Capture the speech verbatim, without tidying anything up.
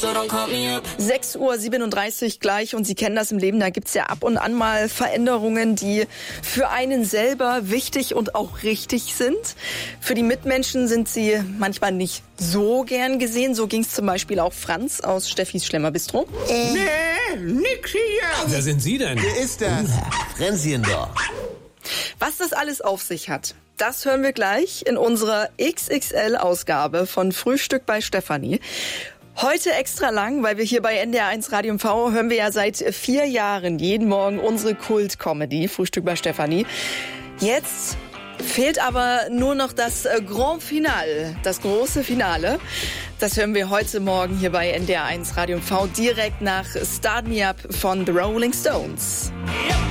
sechs Uhr siebenunddreißig gleich und Sie kennen das im Leben, da gibt's ja ab und an mal Veränderungen, die für einen selber wichtig und auch richtig sind. Für die Mitmenschen sind sie manchmal nicht so gern gesehen. So ging's zum Beispiel auch Franz aus Steffis Schlemmerbistro. Äh. Nee, nix hier. Wer sind Sie denn? Wer ist das? Fränzchen doch. Was das alles auf sich hat, das hören wir gleich in unserer X X L-Ausgabe von Frühstück bei Stefanie. Heute extra lang, weil wir hier bei N D R eins Radio M V hören wir ja seit vier Jahren jeden Morgen unsere Kult-Comedy Frühstück bei Stefanie. Jetzt fehlt aber nur noch das Grand Finale, das große Finale. Das hören wir heute Morgen hier bei N D R eins Radio M V direkt nach Start Me Up von The Rolling Stones. Ja!